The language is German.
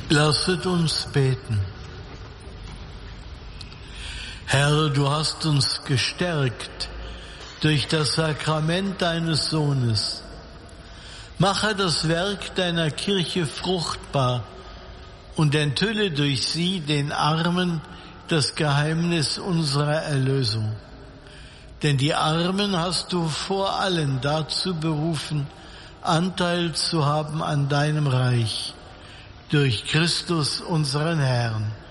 Lasset uns beten. Herr, du hast uns gestärkt durch das Sakrament deines Sohnes. Mache das Werk deiner Kirche fruchtbar und enthülle durch sie den Armen das Geheimnis unserer Erlösung. Denn die Armen hast du vor allen dazu berufen, Anteil zu haben an deinem Reich. Durch Christus unseren Herrn.